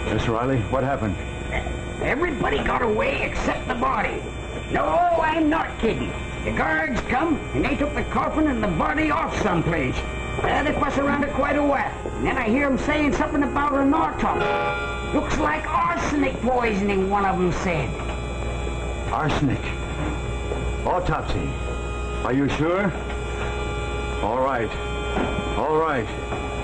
Miss Riley, what happened? Everybody got away except the body. No, I'm not kidding. The guards come, and they took the coffin and the body off someplace. They fuss around it quite a while. And then I hear them saying something about an autopsy. Looks like arsenic poisoning, one of them said. Arsenic? Autopsy? Are you sure? All right. All right.